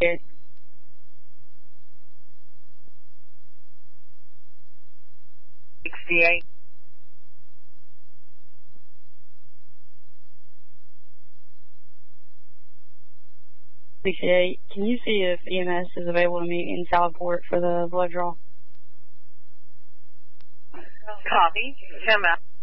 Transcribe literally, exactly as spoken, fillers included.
sixty-eight. Appreciate. Can you see if E M S is available to meet in Sallyport for the blood draw? Copy. Come out.